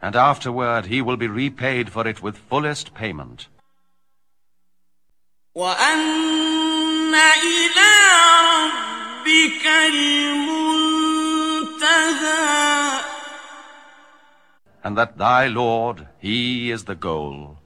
and afterward he will be repaid for it with fullest payment. وَأَنَّ إِلَىٰ رَبِّكَ الْمُنتَهَىٰ. And that thy Lord, he is the goal.